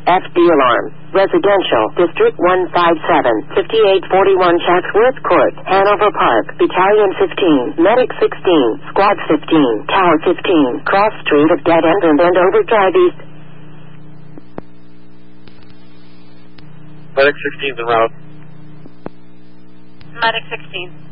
FD alarm. Residential, District 157, 5841 Chatsworth Court, Hanover Park, Battalion 15, Medic 16, Squad 15, Tower 15, Cross Street of Dead End and Overdrive East. Medic 16's en route. Medic 16.